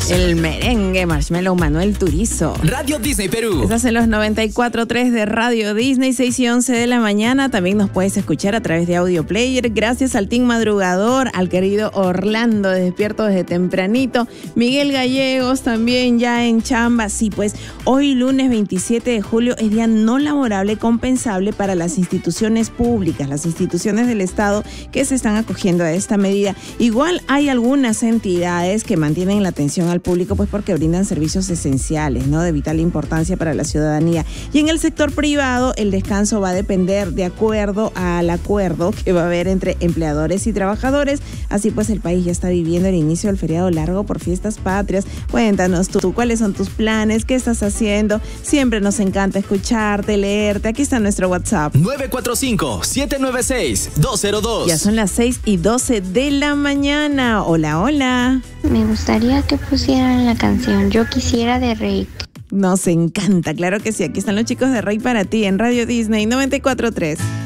El merengue, Marshmello, Manuel Turizo. Radio Disney Perú. Estás en los 94.3 de Radio Disney, 6 y 11 de la mañana. También nos puedes escuchar a través de Audio Player. Gracias al team madrugador, al querido Orlando, despierto desde tempranito. Miguel Gallegos también ya en chamba. Sí, pues hoy lunes 27 de julio es día no laborable compensable para las instituciones públicas, las instituciones del Estado que se están acogiendo a esta medida. Igual hay algunas entidades que mantienen la atención al público pues porque brindan servicios esenciales, ¿no? De vital importancia para la ciudadanía. Y en el sector privado el descanso va a depender de acuerdo al acuerdo que va a haber entre empleadores y trabajadores. Así pues el país ya está viviendo el inicio del feriado largo por fiestas patrias. Cuéntanos tú, ¿cuáles son tus planes? ¿Qué estás haciendo? Siempre nos encanta escucharte, leerte. Aquí está nuestro WhatsApp. 945-796-202. Ya son las 6 y 12 de la mañana. Hola, hola. Me gustaría que pusieran la canción Yo Quisiera de Rake. Nos encanta, claro que sí. Aquí están los chicos de Rake para ti en Radio Disney 94.3.